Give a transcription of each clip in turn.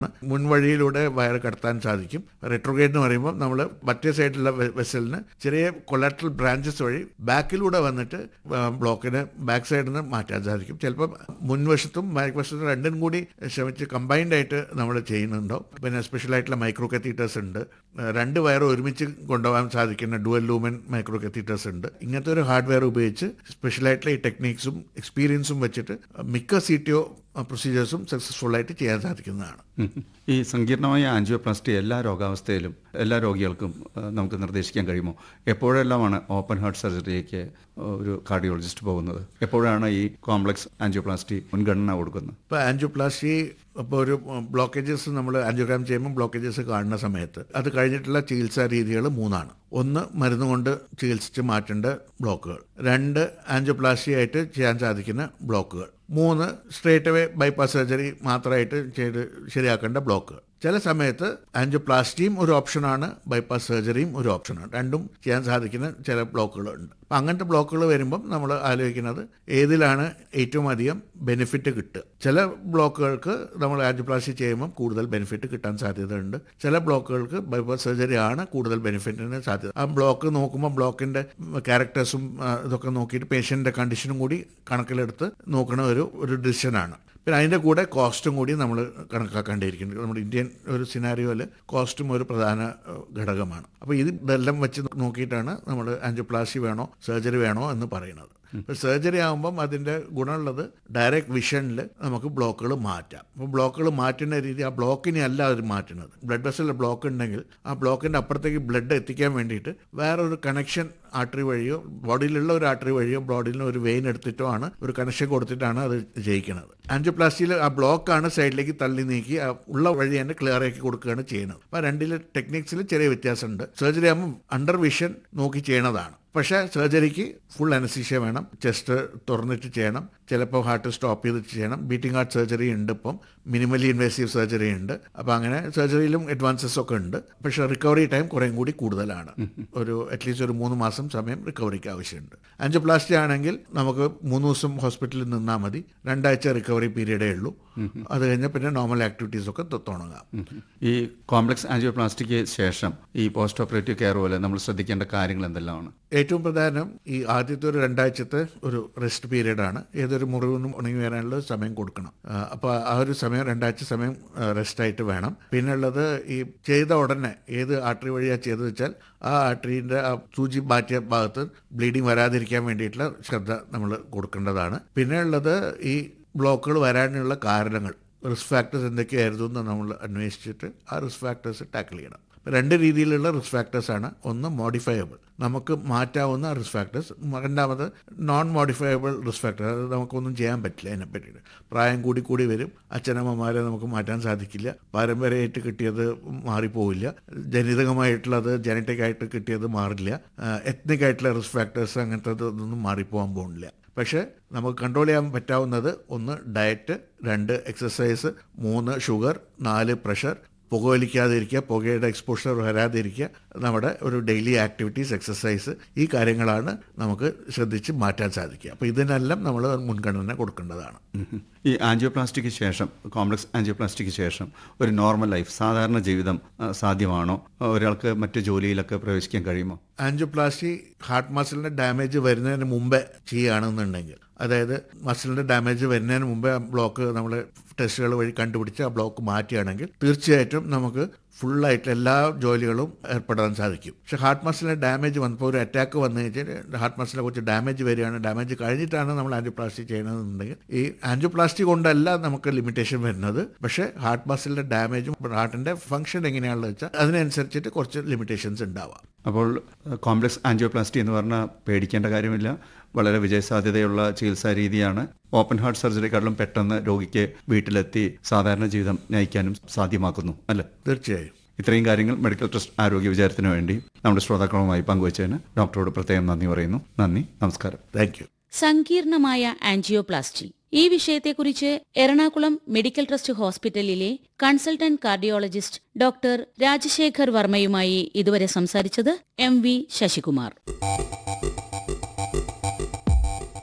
മുൻവഴിയിലൂടെ wire കടത്താൻ സാധിക്കും. Retrograde എന്ന് പറയുമ്പോൾ നമ്മൾ മറ്റേ സൈഡിലുള്ള വെസലിന് ചെറിയ കൊളാട്രൽ ബ്രാഞ്ചസ് വഴി ബാക്കിലൂടെ വന്നിട്ട് ബ്ലോക്കിന് ബാക്ക് സൈഡിൽ നിന്ന് മാറ്റാൻ സാധിക്കും. ചിലപ്പോൾ മുൻവശത്തും ബാക്ക് വശത്തും രണ്ടും കൂടി ശ്രമിച്ച് കമ്പൈൻഡ് ആയിട്ട് നമ്മൾ ചെയ്യുന്നുണ്ടാവും. പിന്നെ സ്പെഷ്യലായിട്ടുള്ള മൈക്രോ കത്തീറ്റേഴ്സ് ഉണ്ട്. 2 വയർ ഒരുമിച്ച് കൊണ്ടുപോകാൻ സാധിക്കുന്ന ഡുവൽ ലൂമൻ മൈക്രോ കത്തീറ്റേഴ്സ് ഉണ്ട്. ഇങ്ങനത്തെ ഒരു ഹാർഡ്വെയർ ഉപയോഗിച്ച് സ്പെഷ്യലായിട്ടുള്ള ഈ ടെക്നീക്സും എക്സ്പീരിയൻസും വെച്ചിട്ട് മിക്ക CTO പ്രൊസീജിയേഴ്സും സക്സസ്ഫുൾ ആയിട്ട് ചെയ്യാൻ സാധിക്കുന്നതാണ്. ഈ സങ്കീർണമായ ആൻജിയോപ്ലാസ്റ്റി എല്ലാ രോഗാവസ്ഥയിലും എല്ലാ രോഗികൾക്കും നമുക്ക് നിർദ്ദേശിക്കാൻ കഴിയുമോ? എപ്പോഴെല്ലാമാണ് ഓപ്പൺ ഹാർട്ട് സർജറിയിലേക്ക് ഒരു കാർഡിയോളജിസ്റ്റ് പോകുന്നത്? എപ്പോഴാണ് ഈ കോംപ്ലക്സ് ആൻജിയോപ്ലാസ്റ്റി മുൻഗണന കൊടുക്കുന്നത്? ഇപ്പോൾ ആൻജിയോപ്ലാസ്റ്റി ഇപ്പോൾ ഒരു ബ്ലോക്കേജസ് നമ്മൾ ആൻജിയോഗ്രാം ചെയ്യുമ്പോൾ ബ്ലോക്കേജസ് കാണുന്ന സമയത്ത് അത് കഴിഞ്ഞിട്ടുള്ള ചികിത്സാ രീതികൾ 3 1 മരുന്ന് കൊണ്ട് ചികിത്സിച്ച് മാറ്റേണ്ട ബ്ലോക്കുകൾ, 2 ആൻജിയോപ്ലാസ്റ്റി ആയിട്ട് ചെയ്യാൻ സാധിക്കുന്ന ബ്ലോക്കുകൾ, 3 സ്ട്രേറ്റ് അവേ ബൈപ്പാസ് സർജറി മാത്രമായിട്ട് ചെയ്ത് ശരിയാക്കേണ്ട ബ്ലോക്കുകൾ. ചില സമയത്ത് ആൻജിയോപ്ലാസ്റ്റിയും ഒരു ഓപ്ഷനാണ്, ബൈപ്പാസ് സർജറിയും ഒരു ഓപ്ഷനാണ്. രണ്ടും ചെയ്യാൻ സാധിക്കുന്ന ചില ബ്ലോക്കുകളുണ്ട്. അപ്പം അങ്ങനത്തെ ബ്ലോക്കുകൾ വരുമ്പം നമ്മൾ ആലോചിക്കുന്നത് ഏതിലാണ് ഏറ്റവും അധികം ബെനിഫിറ്റ് കിട്ടുക. ചില ബ്ലോക്കുകൾക്ക് നമ്മൾ ആൻജിയോപ്ലാസ്റ്റി ചെയ്യുമ്പം കൂടുതൽ ബെനിഫിറ്റ് കിട്ടാൻ സാധ്യതയുണ്ട്. ചില ബ്ലോക്കുകൾക്ക് ബൈപ്പാസ് സർജറി ആണ് കൂടുതൽ ബെനിഫിറ്റിന് സാധ്യത. ആ ബ്ലോക്ക് നോക്കുമ്പോൾ ബ്ലോക്കിൻ്റെ ക്യാരക്ടേഴ്സും ഇതൊക്കെ നോക്കിയിട്ട് പേഷ്യൻ്റെ കണ്ടീഷനും കൂടി കണക്കിലെടുത്ത് നോക്കുന്ന ഒരു ഡിസിഷനാണ്. പിന്നെ അതിൻ്റെ കൂടെ കോസ്റ്റും കൂടി നമ്മൾ കണക്കാക്കേണ്ടിയിരിക്കുന്നു. നമ്മുടെ ഇന്ത്യൻ ഒരു സിനാരിയോയിൽ കോസ്റ്റും ഒരു പ്രധാന ഘടകമാണ്. അപ്പോൾ ഇതെല്ലാം വെച്ച് നോക്കിയിട്ടാണ് നമ്മൾ ആൻജിയോപ്ലാസ്റ്റി വേണോ സർജറി വേണോ എന്ന് പറയുന്നത്. ഇപ്പോൾ സർജറി ആകുമ്പം അതിൻ്റെ ഗുണമുള്ളത് ഡയറക്റ്റ് വിഷനിൽ നമുക്ക് ബ്ലോക്കുകൾ മാറ്റാം. അപ്പോൾ ബ്ലോക്കുകൾ മാറ്റുന്ന രീതി ആ ബ്ലോക്കിനെ അല്ല അവർ മാറ്റുന്നത്. ബ്ലഡ് വെസലിൽ ബ്ലോക്ക് ഉണ്ടെങ്കിൽ ആ ബ്ലോക്കിൻ്റെ അപ്പുറത്തേക്ക് ബ്ലഡ് എത്തിക്കാൻ വേണ്ടിയിട്ട് വേറൊരു കണക്ഷൻ ആർട്ടറി വഴിയോ ബോഡിയിലുള്ള ഒരു ആർട്ടറി വഴിയോ ബോഡിയിൽ ഒരു വെയിൻ എടുത്തിട്ടോ ആണ് ഒരു കണക്ഷൻ കൊടുത്തിട്ടാണ് അത് ജയിക്കുന്നത്. ആൻജിയോപ്ലാസ്റ്റിയിൽ ആ ബ്ലോക്കാണ് സൈഡിലേക്ക് തള്ളി നീക്കി ഉള്ള വഴി തന്നെ ക്ലിയർ ആക്കി കൊടുക്കുകയാണ് ചെയ്യുന്നത്. അപ്പോൾ രണ്ടിലെ ടെക്നിക്സിൽ ചെറിയ വ്യത്യാസമുണ്ട്. സർജറി ആകുമ്പോൾ അണ്ടർ വിഷൻ നോക്കി ചെയ്യണതാണ്. പക്ഷേ സർജറിക്ക് ഫുൾ അനസ്തീഷ്യ വേണം, ചെസ്റ്റ് തുറന്നിട്ട് ചെയ്യണം, ചിലപ്പോൾ ഹാർട്ട് സ്റ്റോപ്പ് ചെയ്തിട്ട് ചെയ്യണം. ബീറ്റിംഗ് ഹാർട്ട് സർജറി ഉണ്ട്, ഇപ്പം മിനിമലി ഇൻവേസീവ് സർജറി ഉണ്ട്. അപ്പോൾ അങ്ങനെ സർജറിയിലും അഡ്വാൻസസ് ഒക്കെ ഉണ്ട്. പക്ഷേ റിക്കവറി ടൈം കുറേയും കൂടി കൂടുതലാണ്. അറ്റ്ലീസ്റ്റ് ഒരു 3 മാസം സമയം റിക്കവറിക്ക് ആവശ്യമുണ്ട്. ആൻജിയോപ്ലാസ്റ്റി ആണെങ്കിൽ നമുക്ക് 3 ദിവസം ഹോസ്പിറ്റലിൽ നിന്നാൽ മതി, 2 ആഴ്ച റിക്കവറി പീരീഡേ ഉള്ളൂ. അത് കഴിഞ്ഞാൽ പിന്നെ നോർമൽ ആക്ടിവിറ്റീസ് ഒക്കെ തുടങ്ങാം. ഈ കോംപ്ലക്സ് ആൻജിയോപ്ലാസ്റ്റിക്ക് ശേഷം ഈ പോസ്റ്റ് ഓപ്പറേറ്റീവ് കെയർ പോലെ നമ്മൾ ശ്രദ്ധിക്കേണ്ട കാര്യങ്ങൾ എന്തെല്ലാമാണ്? ഏറ്റവും പ്രധാനം ഈ ആദ്യത്തെ ഒരു 2 ആഴ്ചത്തെ ഒരു റെസ്റ്റ് പീരീഡാണ്. ഏതൊരു മുറിവിനും ഉണങ്ങി വരാനുള്ള സമയം കൊടുക്കണം. അപ്പോൾ ആ ഒരു സമയം 2 ആഴ്ച സമയം റെസ്റ്റായിട്ട് വേണം. പിന്നെ ഉള്ളത് ഈ ചെയ്ത ഉടനെ ഏത് ആർട്ടറി വഴിയാണ് ചെയ്തത് വെച്ചാൽ ആ ആർട്ടറിൻ്റെ ആ സൂചി മാറ്റിയ ഭാഗത്ത് ബ്ലീഡിങ് വരാതിരിക്കാൻ വേണ്ടിയിട്ടുള്ള ശ്രദ്ധ നമ്മൾ കൊടുക്കേണ്ടതാണ്. പിന്നെ ഉള്ളത് ഈ ബ്ലോക്കുകൾ വരാനുള്ള കാരണങ്ങൾ, റിസ്ക് ഫാക്ടേഴ്സ് എന്തൊക്കെയായിരുന്നു എന്ന് നമ്മൾ അന്വേഷിച്ചിട്ട് ആ റിസ്ക് ഫാക്ടേഴ്സ് ടാക്കിൾ ചെയ്യണം. 2 രീതിയിലുള്ള റിസ്ക് ഫാക്ടേഴ്സാണ്. ഒന്ന് മോഡിഫയബിൾ, നമുക്ക് മാറ്റാവുന്ന റിസ്ക് ഫാക്ടേഴ്സ്. രണ്ടാമത് നോൺ മോഡിഫയബിൾ റിസ്ക് ഫാക്ടർ, അത് നമുക്കൊന്നും ചെയ്യാൻ പറ്റില്ല. അതിനെ പറ്റിയിട്ട് പ്രായം കൂടി വരും, അച്ഛനമ്മമാരെ നമുക്ക് മാറ്റാൻ സാധിക്കില്ല, പാരമ്പര്യമായിട്ട് കിട്ടിയത് മാറിപ്പോവില്ല, ജനിതകമായിട്ടുള്ളത് ജനറ്റിക്കായിട്ട് കിട്ടിയത് മാറില്ല, എത്നിക്കായിട്ടുള്ള റിസ്ക് ഫാക്ടേഴ്സ് അങ്ങനത്തെ ഇതൊന്നും മാറിപ്പോകാൻ പോകുന്നില്ല. പക്ഷേ നമുക്ക് കൺട്രോൾ ചെയ്യാൻ പറ്റാവുന്നത് 1 diet, 2 exercise, 3 sugar, 4 pressure, പുകവലിക്കാതിരിക്കുക, പുകയുടെ exposure വരാതിരിക്കുക, നമ്മുടെ ഒരു ഡെയിലി ആക്ടിവിറ്റീസ്, എക്സസൈസ്, ഈ കാര്യങ്ങളാണ് നമുക്ക് ശ്രദ്ധിച്ച് മാറ്റാൻ സാധിക്കുക. അപ്പോൾ ഇതിനെല്ലാം നമ്മൾ മുൻഗണന കൊടുക്കേണ്ടതാണ്. ഈ ആൻജിയോപ്ലാസ്റ്റിക്ക് ശേഷം, കോംപ്ലക്സ് ആൻജിയോപ്ലാസ്റ്റിക്ക് ശേഷം ഒരു നോർമൽ ലൈഫ്, സാധാരണ ജീവിതം സാധ്യമാണോ? ഒരാൾക്ക് മറ്റു ജോലിയിലൊക്കെ പ്രവേശിക്കാൻ കഴിയുമോ? ആൻജിയോപ്ലാസ്റ്റി ഹാർട്ട് മസിലിൻ്റെ ഡാമേജ് വരുന്നതിന് മുമ്പേ ചെയ്യുകയാണെന്നുണ്ടെങ്കിൽ, അതായത് മസിലിൻ്റെ ഡാമേജ് വരുന്നതിന് മുമ്പേ ബ്ലോക്ക് നമ്മൾ ടെസ്റ്റുകൾ വഴി കണ്ടുപിടിച്ച് ആ ബ്ലോക്ക് മാറ്റുകയാണെങ്കിൽ തീർച്ചയായിട്ടും നമുക്ക് ഫുള്ളായിട്ട് എല്ലാ ജോലികളും ഏർപ്പെടാൻ സാധിക്കും. പക്ഷേ ഹാർട്ട് മസിലിന് ഡാമേജ് വന്നപ്പോൾ ഒരു അറ്റാക്ക് വന്നു കഴിഞ്ഞാൽ ഹാർട്ട് മസിലിനെ കുറച്ച് ഡാമേജ് വരികയാണ്, ഡാമേജ് കഴിഞ്ഞിട്ടാണ് നമ്മൾ ആൻജിയോപ്ലാസ്റ്റി ചെയ്യണമെന്നുണ്ടെങ്കിൽ ഈ ആൻജിയോപ്ലാസ്റ്റി കൊണ്ടല്ല നമുക്ക് ലിമിറ്റേഷൻ വരുന്നത്. പക്ഷേ ഹാർട്ട് മസിലിൻ്റെ ഡാമേജും ഹാർട്ടിൻ്റെ ഫംഗ്ഷൻ എങ്ങനെയാണെന്ന് വെച്ചാൽ അതിനനുസരിച്ചിട്ട് കുറച്ച് ലിമിറ്റേഷൻസ് ഉണ്ടാവാം. അപ്പോൾ കോംപ്ലക്സ് ആൻജിയോപ്ലാസ്റ്റി എന്ന് പറഞ്ഞാൽ പേടിക്കേണ്ട കാര്യമില്ല, വളരെ വിജയസാധ്യതയുള്ള ചികിത്സാ രീതിയാണ്. ഓപ്പൺ ഹാർട്ട് സർജറിക്കാട്ടിലും പെട്ടെന്ന് രോഗിക്ക് വീട്ടിലെത്തി സാധാരണ ജീവിതം നയിക്കാനും സാധ്യമാക്കുന്നു, അല്ലേ? തീർച്ചയായും. ഇത്രയും കാര്യങ്ങൾ മെഡിക്കൽ ട്രസ്റ്റ് ആരോഗ്യ വിചാരത്തിന് വേണ്ടി നമ്മുടെ ശ്രോതാക്കളുമായി പങ്കുവച്ചതിന് ഡോക്ടറോട് പ്രത്യേകം നന്ദി പറയുന്നു. നന്ദി, നമസ്കാരം. Thank you. സങ്കീർണമായ ആൻജിയോപ്ലാസ്റ്റി ഈ വിഷയത്തെക്കുറിച്ച് എറണാകുളം മെഡിക്കൽ ട്രസ്റ്റ് ഹോസ്പിറ്റലിലെ കൺസൾട്ടന്റ് കാർഡിയോളജിസ്റ്റ് ഡോക്ടർ രാജശേഖർ വർമ്മയുമായി ഇതുവരെ സംസാരിച്ചത് MV ശശികുമാർ.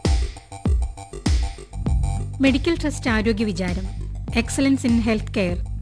മെഡിക്കൽ ട്രസ്റ്റ് ആരോഗ്യ വിചാരം, എക്സലൻസ് ഇൻ ഹെൽത്ത് കെയർ.